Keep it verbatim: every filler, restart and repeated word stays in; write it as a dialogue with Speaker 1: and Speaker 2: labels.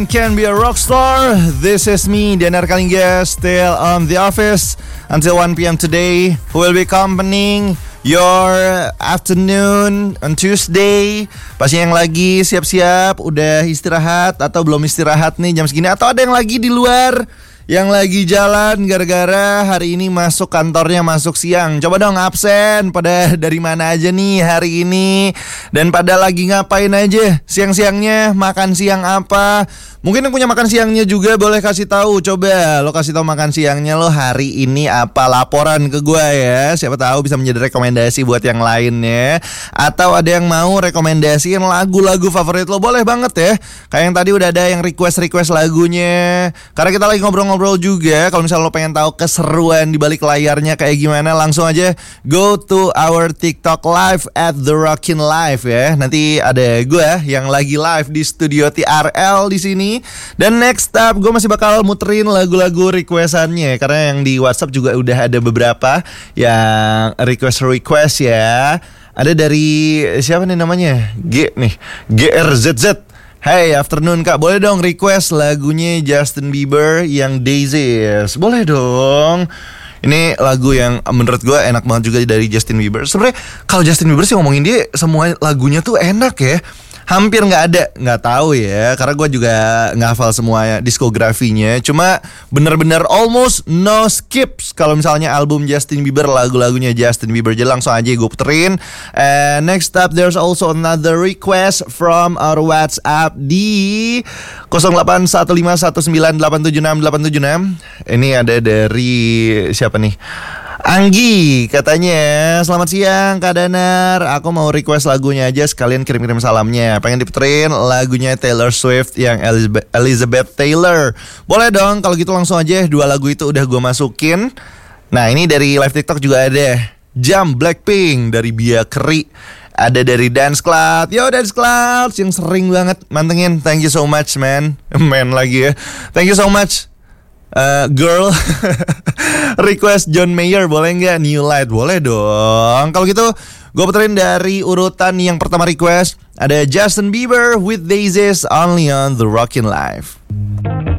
Speaker 1: Can be a rock star. This is me, Danar Kalingga, still on the office until one p.m. today. Who will be accompanying your afternoon on Tuesday. Pasti yang lagi siap-siap, udah istirahat atau belum istirahat nih jam segini, atau ada yang lagi di luar, yang lagi jalan gara-gara hari ini masuk kantornya masuk siang. Coba dong absen, pada dari mana aja nih hari ini, dan pada lagi ngapain aja siang-siangnya, makan siang apa. Mungkin yang punya makan siangnya juga boleh kasih tahu. Coba lo kasih tahu makan siangnya lo hari ini apa, laporan ke gue ya. Siapa tahu bisa menjadi rekomendasi buat yang lainnya. Atau ada yang mau rekomendasiin lagu-lagu favorit lo, boleh banget ya. Kayak yang tadi udah ada yang request-request lagunya. Karena kita lagi ngobrol-ngobrol juga. Kalau misalnya lo pengen tahu keseruan di balik layarnya kayak gimana, langsung aja go to our TikTok live at The Rockin' Live ya. Nanti ada gue yang lagi live di studio T R L di sini. Dan next up gue masih bakal muterin lagu-lagu requestannya, karena yang di WhatsApp juga udah ada beberapa yang request-request ya. Ada dari siapa nih namanya? G nih, G R Z Z. Hey afternoon kak, boleh dong request lagunya Justin Bieber yang Daisies. Boleh dong. Ini lagu yang menurut gue enak banget juga dari Justin Bieber. Sebenarnya kalau Justin Bieber sih ngomongin dia, semua lagunya tuh enak ya. Hampir nggak ada, nggak tahu ya, karena gue juga nggak hafal semua diskografinya. Cuma bener-bener almost no skips kalau misalnya album Justin Bieber, lagu-lagunya Justin Bieber. Jadi langsung aja gue puterin. And next up there's also another request from our WhatsApp di nol delapan satu lima satu sembilan delapan tujuh enam delapan tujuh enam. Ini ada dari siapa nih? Anggi katanya, selamat siang Kak Danar, aku mau request lagunya aja sekalian kirim-kirim salamnya. Pengen diputerin lagunya Taylor Swift yang Elizabeth, Elizabeth Taylor. Boleh dong, kalau gitu langsung aja dua lagu itu udah gue masukin. Nah ini dari live TikTok juga ada Jump Blackpink dari Bia Keri. Ada dari Dance Cloud. Yo Dance Cloud yang sering banget mantengin. Thank you so much man. Man lagi ya. Thank you so much uh, girl. Request John Mayer boleh nggak? New Light boleh dong. Kalau gitu gue puterin dari urutan yang pertama request. Ada Justin Bieber with Daisies only on The Rockin' Live.